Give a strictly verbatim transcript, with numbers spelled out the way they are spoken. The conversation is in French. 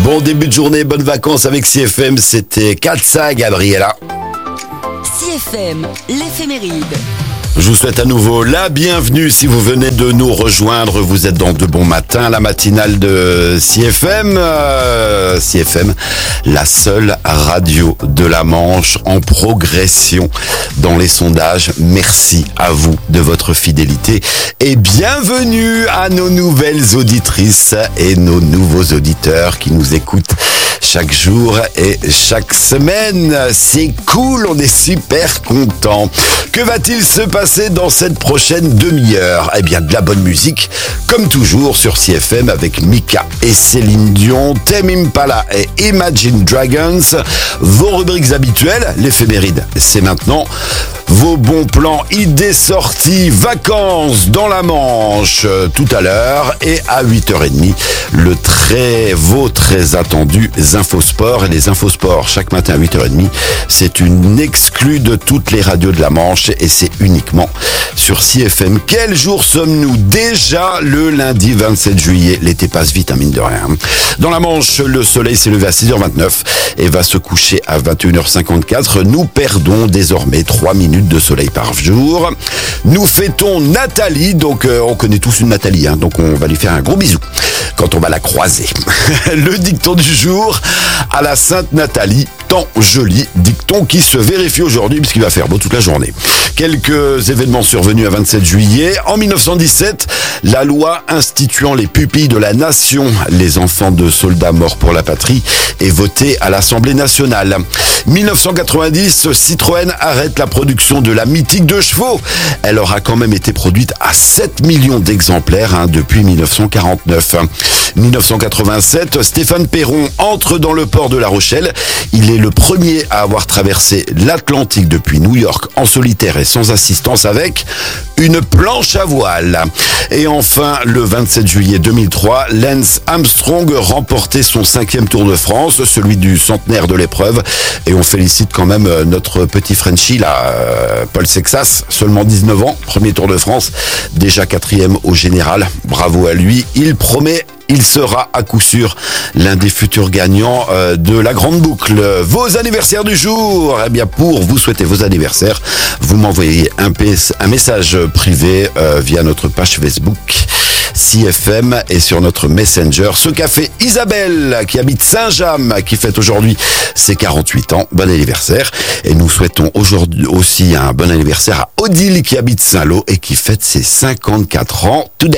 Bon début de journée, bonnes vacances avec C F M, c'était Katsa Gabriela. C F M, l'éphéméride. Je vous souhaite à nouveau la bienvenue si vous venez de nous rejoindre. Vous êtes dans De Bon Matin, la matinale de C F M. Euh, C F M, la seule radio de la Manche en progression dans les sondages. Merci à vous de votre fidélité et bienvenue à nos nouvelles auditrices et nos nouveaux auditeurs qui nous écoutent chaque jour et chaque semaine. C'est cool, on est super contents. Que va-t-il se passer dans cette prochaine demi-heure? Eh bien, de la bonne musique, comme toujours sur C F M avec Mika et Céline Dion, Tame Impala et Imagine Dragons. Vos rubriques habituelles, l'éphéméride, c'est maintenant. Vos bons plans, idées sorties, vacances dans la Manche euh, tout à l'heure et à huit heures trente, le très, vos très attendus Infosport et les Infosports chaque matin à huit heures trente. C'est une exclue de toutes les radios de la Manche et c'est uniquement sur C F M. Quel jour sommes-nous? Déjà le lundi vingt-sept juillet. L'été passe vite, hein, mine de rien. Dans la Manche, le soleil s'est levé à six heures vingt-neuf et va se coucher à vingt et une heures cinquante-quatre. Nous perdons désormais trois minutes de soleil par jour. Nous fêtons Nathalie, donc euh, on connaît tous une Nathalie, hein, donc on va lui faire un gros bisou quand on va la croiser. Le dicton du jour à la Sainte Nathalie, tant joli dicton qui se vérifie aujourd'hui puisqu'il va faire beau toute la journée. Quelques événements survenus à vingt-sept juillet. En mille neuf cent dix-sept, la loi instituant les pupilles de la nation, les enfants de soldats morts pour la patrie, est votée à l'Assemblée nationale. mille neuf cent quatre-vingt-dix, Citroën arrête la production de la mythique deux chevaux. Elle aura quand même été produite à sept millions d'exemplaires hein, depuis mille neuf cent quarante-neuf. mille neuf cent quatre-vingt-sept, Stéphane Perron entre dans le port de La Rochelle. Il est le premier à avoir traversé l'Atlantique depuis New York en solitaire et sans assistance avec une planche à voile. Et enfin, le vingt-sept juillet deux mille trois, Lance Armstrong remportait son cinquième Tour de France, celui du centenaire de l'épreuve. Et on félicite quand même notre petit Frenchie, là, Paul Sexas, seulement dix-neuf ans, premier Tour de France, déjà quatrième au général. Bravo à lui, il promet. Il sera à coup sûr l'un des futurs gagnants euh, de la grande boucle. Vos anniversaires du jour, eh bien pour vous souhaiter vos anniversaires, vous m'envoyez un, un message privé euh, via notre page Facebook C F M et sur notre Messenger. Ce qu'a fait Isabelle qui habite Saint-James, qui fête aujourd'hui ses quarante-huit ans. Bon anniversaire. Et nous souhaitons aujourd'hui aussi un bon anniversaire à Odile qui habite Saint-Lô et qui fête ses cinquante-quatre ans. Today.